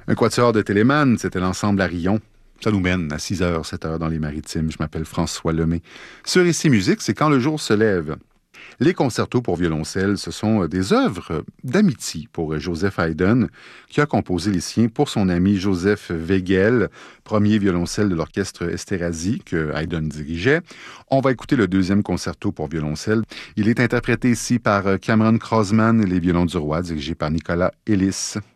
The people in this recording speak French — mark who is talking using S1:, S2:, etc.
S1: Un quatuor de Téléman, c'était l'ensemble Arillon. Ça nous mène à 6h, 7h dans les Maritimes. Je m'appelle François Lemay. Sur Ici Musique, c'est Quand le jour se lève. Les concertos pour violoncelle, ce sont des œuvres d'amitié pour Joseph Haydn, qui a composé les siens pour son ami Joseph Wegel, premier violoncelle de l'orchestre Esterházy que Haydn dirigeait. On va écouter le deuxième concerto pour violoncelle. Il est interprété ici par Cameron Crossman et les violons du roi, dirigé par Nicolas Ellis.